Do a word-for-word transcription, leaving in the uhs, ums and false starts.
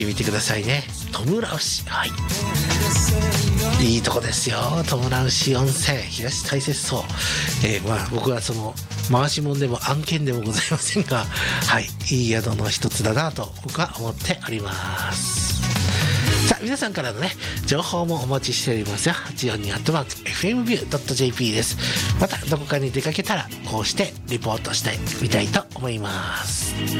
見てくださいね。トムラウシ、はい、いいとこですよ。トムラウシ温泉東大雪荘、えー、まあ僕はその回しもんでも案件でもございませんが、はい、いい宿の一つだなと僕は思っております。さあ皆さんからのね情報もお待ちしておりますよ。はちよんに アットマーク エフエムビュー ドット ジェーピー です。またどこかに出かけたらこうしてリポートしてみたいと思います。